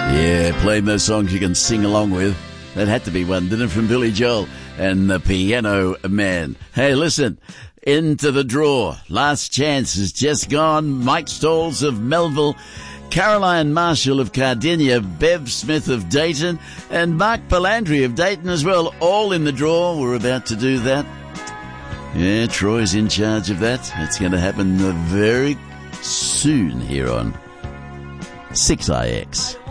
Yeah, playing those songs you can sing along with. That had to be one, didn't it, from Billy Joel and the Piano Man. Hey, listen, into the draw. Last chance is just gone. Mike Stalls of Melville, Caroline Marshall of Cardinia, Bev Smith of Dayton, and Mark Palandri of Dayton as well, all in the draw. We're about to do that. Yeah, Troy's in charge of that. It's going to happen very soon here on 6IX.